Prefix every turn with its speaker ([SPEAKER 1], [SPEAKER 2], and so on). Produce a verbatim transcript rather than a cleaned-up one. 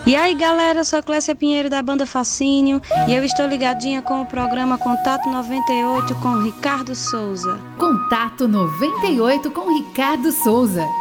[SPEAKER 1] E aí, galera, eu sou Clécia Pinheiro da banda Fascínio e eu estou ligadinha com o programa Contato noventa e oito com Ricardo Souza.
[SPEAKER 2] Contato noventa e oito com Ricardo Souza.